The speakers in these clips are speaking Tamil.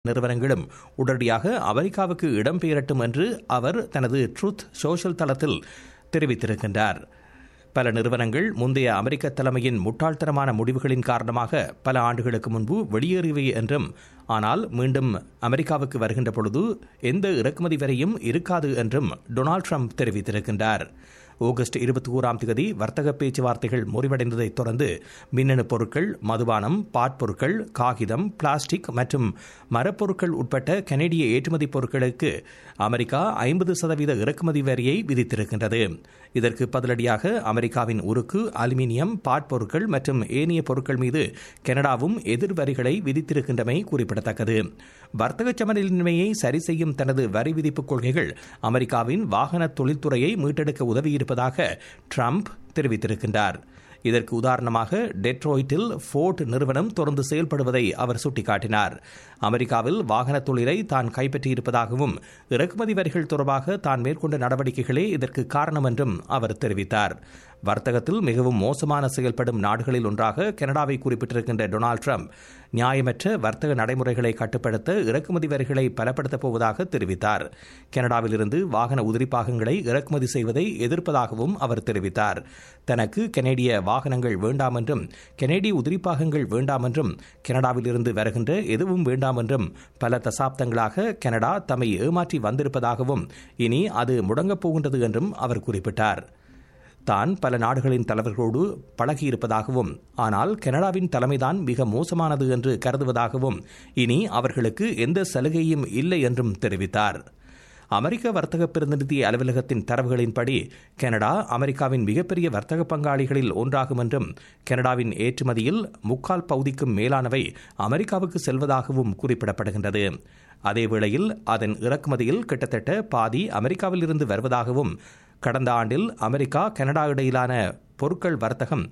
நிறுவனங்களும் உடனடியாக அமெரிக்காவுக்கு இடம்பெயரட்டும் என்று அவர் தனது ட்ரூத் சோஷியல் தளத்தில் தெரிவித்திருக்கின்றார். பல நிறுவனங்கள் முந்தைய அமெரிக்க தலைமையின் முட்டாள்தனமான முடிவுகளின் காரணமாக பல ஆண்டுகளுக்கு முன்பு வெளியேறியவை என்றும், ஆனால் மீண்டும் அமெரிக்காவுக்கு வருகின்ற பொழுது எந்த இறக்குமதி வரையும் இருக்காது என்றும் டொனால்ட் ட்ரம்ப் தெரிவித்திருக்கின்றார். ஆகஸ்ட் 21 வர்த்தக பேச்சுவார்த்தைகள் முறிவடைந்ததைத் தொடர்ந்து மின்னணு பொருட்கள், மதுபானம், பாட்பொருட்கள், காகிதம், பிளாஸ்டிக் மற்றும் மரப்பொருட்கள் உட்பட்ட கனேடிய ஏற்றுமதி பொருட்களுக்கு அமெரிக்கா 50% இறக்குமதி வரியை விதித்திருக்கின்றது. இதற்கு பதிலடியாக அமெரிக்காவின் உருக்கு, அலுமினியம், பாட்பொருட்கள் மற்றும் ஏனைய பொருட்கள் மீது கனடாவும் எதிர்வரிகளை விதித்திருக்கின்றமை குறிப்பிடத்தக்கது. வர்த்தக சமநிலையை சரி செய்யும் தனது வரி விதிப்பு கொள்கைகள் அமெரிக்காவின் வாகன தொழில்துறையை மீட்டெடுக்க உதவியிருப்பதாக ட்ரம்ப் தெரிவித்திருக்கின்றார். இதற்கு உதாரணமாக டெட்ராய்டில் ஃபோர்ட் நிறுவனம் தொடர்ந்து செயல்படுவதை அவர் சுட்டிக்காட்டினார். அமெரிக்காவில் வாகன தொழிலை தான் கைப்பற்றியிருப்பதாகவும் இறக்குமதி வரிகள் தொடர்பாக தான் மேற்கொண்ட நடவடிக்கைகளே இதற்கு காரணம் என்றும் அவர் தெரிவித்தார். வர்த்தகத்தில் மிகவும் மோசமான செயல்படும் நாடுகளில் ஒன்றாக கனடாவை குறிப்பிட்டிருக்கின்ற டொனால்ட் ட்ரம்ப் நியாயமற்ற வர்த்தக நடைமுறைகளை கட்டுப்படுத்த இறக்குமதி வரிகளை பலப்படுத்தப் போவதாக தெரிவித்தார். கனடாவிலிருந்து வாகன உதிரிப்பாகங்களை இறக்குமதி செய்வதை எதிர்ப்பதாகவும் அவர் தெரிவித்தார். தனக்கு கனேடிய வாகனங்கள் வேண்டாம் என்றும், கனேடிய உதிரிப்பாகங்கள் வேண்டாம் என்றும், கனடாவிலிருந்து வருகின்ற எதுவும் வேண்டாம் என்றும் பல தசாப்தங்களாக கனடா தம்மை ஏமாற்றி வந்திருப்பதாகவும் இனி அது முடங்கப் போகின்றது என்றும் அவர் குறிப்பிட்டார். தான் பல நாடுகளின் தலைவர்களோடு பழகியிருப்பதாகவும், ஆனால் கனடாவின் தலைமைதான் மிக மோசமானது என்று கருதுவதாகவும், இனி அவர்களுக்கு எந்த சலுகையும் இல்லை என்றும் தெரிவித்தார். அமெரிக்க வர்த்தக பிரதிநிதி அலுவலகத்தின் தரவுகளின்படி கனடா அமெரிக்காவின் மிகப்பெரிய வர்த்தக பங்காளிகளில் ஒன்றாகும் என்றும், கனடாவின் ஏற்றுமதியில் 3/4 பகுதிக்கும் மேலானவை அமெரிக்காவுக்கு செல்வதாகவும் குறிப்பிடப்படுகின்றது. அதேவேளையில் அதன் இறக்குமதியில் கிட்டத்தட்ட பாதி அமெரிக்காவில் இருந்து வருவதாகவும், கடந்த ஆண்டில் அமெரிக்கா கனடா இடையிலான பொருட்கள் வர்த்தகம்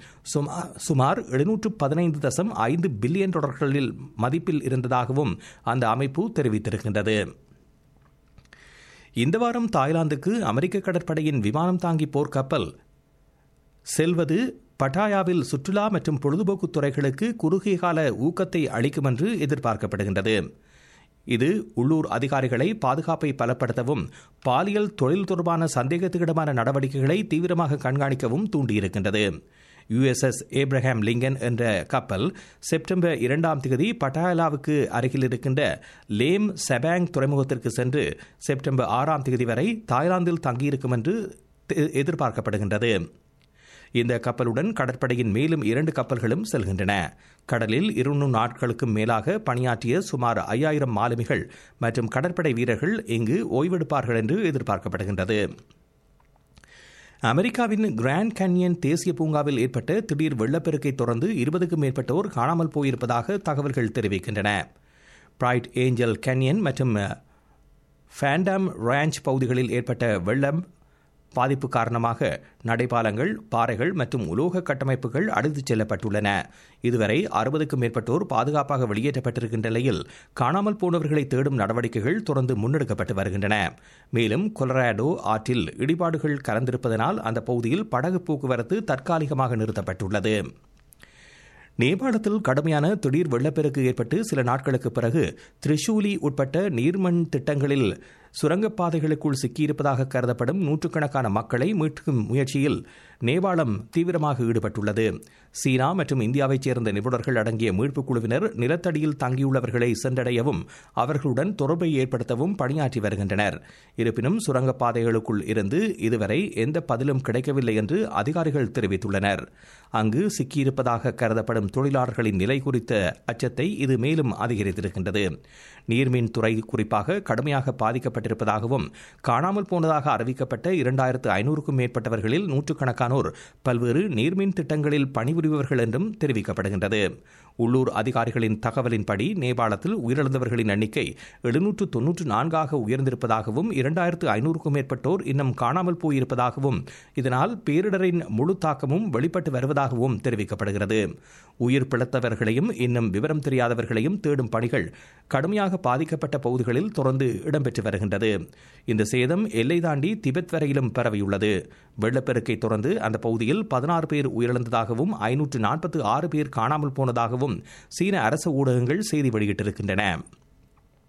சுமார் 715.5 பில்லியன் டாலர்களில் மதிப்பில் இருந்ததாகவும் அந்த அமைப்பு தெரிவித்திருக்கின்றது. இந்த வாரம் தாய்லாந்துக்கு அமெரிக்க கடற்படையின் விமானம் தாங்கி போர்க்கப்பல் செல்வது பட்டாயாவில் சுற்றுலா மற்றும் பொழுதுபோக்கு துறைகளுக்கு குறுகிய கால ஊக்கத்தை அளிக்கும் என்று எதிர்பார்க்கப்படுகின்றது. இது உள்ளூர் அதிகாரிகளை பாதுகாப்பை பலப்படுத்தவும், பாலியல் தொழில் தொடர்பான சந்தேகத்துக்கிடமான நடவடிக்கைகளை தீவிரமாக கண்காணிக்கவும் தூண்டியிருக்கின்றது. USS ஏப்ரஹாம் லிங்கன் என்ற கப்பல் செப்டம்பர் 2 பட்டாயாலாவுக்கு அருகில் இருக்கின்ற லேம் செபாங் துறைமுகத்திற்கு சென்று செப்டம்பர் 6 வரை தாய்லாந்தில் தங்கியிருக்கும் என்று எதிர்பார்க்கப்படுகின்றது. இந்த கப்பலுடன் கடற்படையின் மேலும் 2 கப்பல்களும் செல்கின்றன. கடலில் 200 நாட்களுக்கும் மேலாக பணியாற்றிய சுமார் 5000 மாலுமிகள் மற்றும் கடற்படை வீரர்கள் இங்கு ஓய்வெடுப்பார்கள் என்று எதிர்பார்க்கப்படுகின்றது. அமெரிக்காவின் கிராண்ட் கேன்யன் தேசிய பூங்காவில் ஏற்பட்ட திடீர் வெள்ளப்பெருக்கை தொடர்ந்து 20க்கும் மேற்பட்டோர் காணாமல் போயிருப்பதாக தகவல்கள் தெரிவிக்கின்றன. பிரைட் ஏஞ்சல் கேன்யன் மற்றும் ஃபேண்டம் ராஞ்ச் பகுதிகளில் ஏற்பட்ட வெள்ளம் பாதிப்பு காரணமாக நடைபாலங்கள், பாறைகள் மற்றும் உலோக கட்டமைப்புகள் அடித்துச் செல்லப்பட்டுள்ளன. இதுவரை 60க்கும் மேற்பட்டோர் பாதுகாப்பாக வெளியேற்றப்பட்டிருக்கின்ற நிலையில் காணாமல் போனவர்களை தேடும் நடவடிக்கைகள் தொடர்ந்து முன்னெடுக்கப்பட்டு வருகின்றன. மேலும் கொலராடோ ஆற்றில் இடிபாடுகள் கலந்திருப்பதனால் அந்த பகுதியில் படகு போக்குவரத்து தற்காலிகமாக நிறுத்தப்பட்டுள்ளது. நேபாளத்தில் கடுமையான திடீர் வெள்ளப்பெருக்கு ஏற்பட்டு சில நாட்களுக்கு பிறகு திரிசூலி உட்பட்ட நீர்மண் திட்டங்களில் சுரங்கப்பாதைகளுக்குள் சிக்கியிருப்பதாக கருதப்படும் நூற்றுக்கணக்கான மக்களை மீட்கும் முயற்சியில் நேபாளம் தீவிரமாக ஈடுபட்டுள்ளது. சீனா மற்றும் இந்தியாவைச் சேர்ந்த நிபுணர்கள் அடங்கிய மீட்புக் குழுவினர் நிலத்தடியில் தங்கியுள்ளவர்களை சென்றடையவும் அவர்களுடன் தொடர்பை ஏற்படுத்தவும் பணியாற்றி வருகின்றனர். இருப்பினும் சுரங்கப்பாதைகளுக்குள் இருந்து இதுவரை எந்த பதிலும் கிடைக்கவில்லை என்று அதிகாரிகள் தெரிவித்துள்ளனர். அங்கு சிக்கியிருப்பதாக கருதப்படும் தொழிலாளர்களின் நிலை குறித்த அச்சத்தை இது மேலும் அதிகரித்திருக்கின்றது. நீர்மின் துறை குறிப்பாக கடுமையாக பாதிக்கப்பட்டிருப்பதாகவும், காணாமல் போனதாக அறிவிக்கப்பட்ட 2500க்கும் மேற்பட்டவர்களில் நூற்றுக்கணக்கானோர் பல்வேறு நீர்மின் திட்டங்களில் பணிபுரிபவர்கள் என்றும் தெரிவிக்கப்படுகின்றது. உள்ளூர் அதிகாரிகளின் தகவலின்படி நேபாளத்தில் உயிரிழந்தவர்களின் எண்ணிக்கை 794 உயர்ந்திருப்பதாகவும், 2500க்கும் மேற்பட்டோர் இன்னும் காணாமல் போயிருப்பதாகவும், இதனால் பேரிடரின் முழு தாக்கமும் வெளிப்பட்டு வருவதாகவும் தெரிவிக்கப்படுகிறது. உயிர் பிழைத்தவர்களையும் இன்னும் விவரம் தெரியாதவர்களையும் தேடும் பணிகள் கடுமையாக பாதிக்கப்பட்ட பகுதிகளில் தொடர்ந்து இடம்பெற்று வருகின்றது. இந்த சேதம் எல்லை தாண்டி திபெத் வரையிலும் பரவியுள்ளது. வெள்ளப்பெருக்கை தொடர்ந்து அந்த பகுதியில் 16 பேர் உயிரிழந்ததாகவும் 546 பேர் காணாமல் போனதாகவும் சீன அரசு ஊடகங்கள் செய்தி வெளியிட்டிருக்கின்றன.